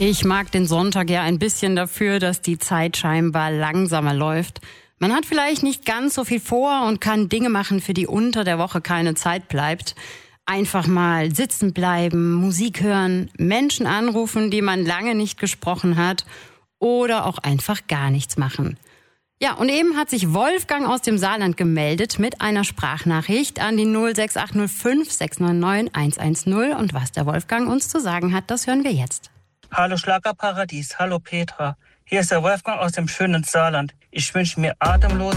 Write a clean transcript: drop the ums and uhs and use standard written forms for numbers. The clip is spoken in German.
Ich mag den Sonntag ja ein bisschen dafür, dass die Zeit scheinbar langsamer läuft. Man hat vielleicht nicht ganz so viel vor und kann Dinge machen, für die unter der Woche keine Zeit bleibt. Einfach mal sitzen bleiben, Musik hören, Menschen anrufen, die man lange nicht gesprochen hat, oder auch einfach gar nichts machen. Ja, und eben hat sich Wolfgang aus dem Saarland gemeldet mit einer Sprachnachricht an die 06805 699 110. Und was der Wolfgang uns zu sagen hat, das hören wir jetzt. Hallo Schlagerparadies, hallo Petra. Hier ist der Wolfgang aus dem schönen Saarland. Ich wünsche mir atemlos